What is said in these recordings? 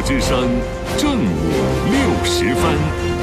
之声正午60分。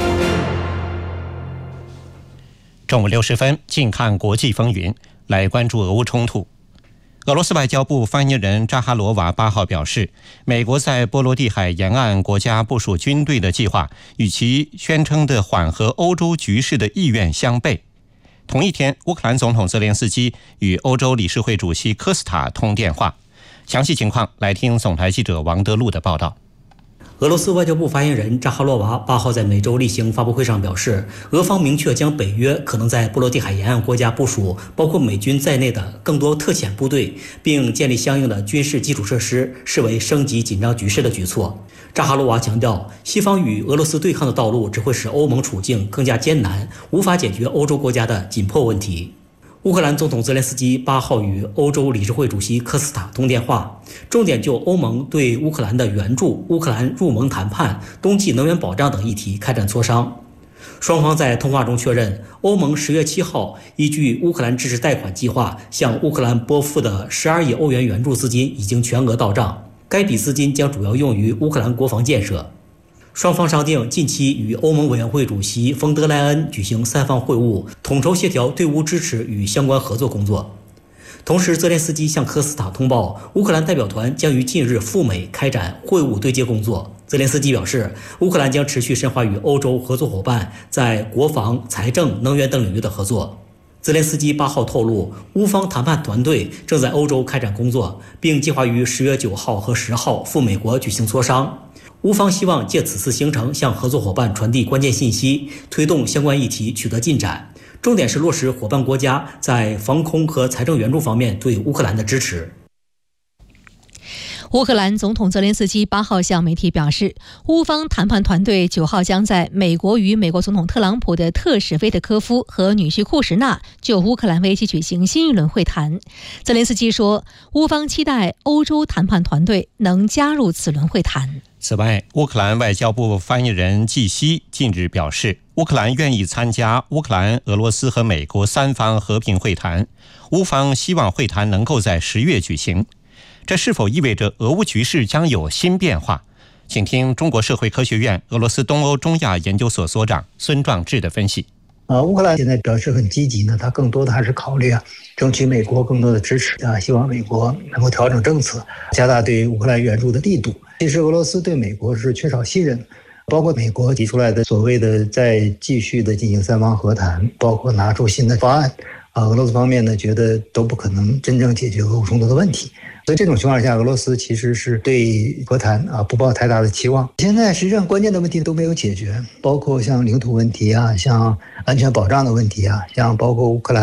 正午60分，近看国际风云，来关注俄乌冲突。俄罗斯外交部发言人扎哈罗娃8号表示，美国在波罗的海沿岸国家部署军队的计划与其宣称的缓和欧洲局势的意愿相悖。同一天，乌克兰总统泽连斯基与欧洲理事会主席科斯塔通电话。详细情况来听总台记者王德禄的报道。 俄罗斯外交部发言人扎哈罗娃8号在美洲例行发布会上表示，俄方明确将北约可能在波罗的海沿岸国家部署包括美军在内的更多特遣部队，并建立相应的军事基础设施，视为升级紧张局势的举措。扎哈罗娃强调，西方与俄罗斯对抗的道路只会使欧盟处境更加艰难，无法解决欧洲国家的紧迫问题。乌克兰总统泽连斯基8号与欧洲理事会主席科斯塔通电话，重点就欧盟对乌克兰的援助、乌克兰入盟谈判、冬季能源保障等议题开展磋商。双方在通话中确认，欧盟10月7号依据乌克兰支持贷款计划向乌克兰拨付的12亿欧元援助资金已经全额到账，该笔资金将主要用于乌克兰国防建设。双方商定近期与欧盟委员会主席冯德莱恩举行3方会晤，统筹协调对乌支持与相关合作工作。同时，泽连斯基向科斯塔通报，乌克兰代表团将于近日赴美开展会晤对接工作。泽连斯基表示，乌克兰将持续深化与欧洲合作伙伴在国防、财政、能源等领域的合作。泽连斯基8号透露，乌方谈判团队正在欧洲开展工作，并计划于10月9号和10号赴美国举行磋商。乌方希望借此次行程向合作伙伴传递关键信息，推动相关议题取得进展，重点是落实伙伴国家在防空和财政援助方面对乌克兰的支持。 乌克兰总统泽连斯基8号向媒体表示，乌方谈判团队9号将在美国与美国总统特朗普的特使威特科夫和女婿库什纳就乌克兰危机举行新一轮会谈。泽连斯基说，乌方期待欧洲谈判团队能加入此轮会谈。 此外，乌克兰外交部发言人季希近日表示，乌克兰愿意参加乌克兰、俄罗斯和美国3方和平会谈，乌方希望会谈能够在10月举行。这是否意味着俄乌局势将有新变化？请听中国社会科学院俄罗斯东欧中亚研究所所长孙壮志的分析。 乌克兰现在表示很积极呢，他更多的还是考虑争取美国更多的支持希望美国能够调整政策，加大对乌克兰援助的力度。其实俄罗斯对美国是缺少信任，包括美国提出来的所谓的再继续的进行3方和谈，包括拿出新的方案俄罗斯方面呢觉得都不可能真正解决俄乌冲突的问题。所以这种情况下，俄罗斯其实是对和谈不抱太大的期望。现在实际上关键的问题都没有解决，包括像领土问题像安全保障的问题像包括乌克兰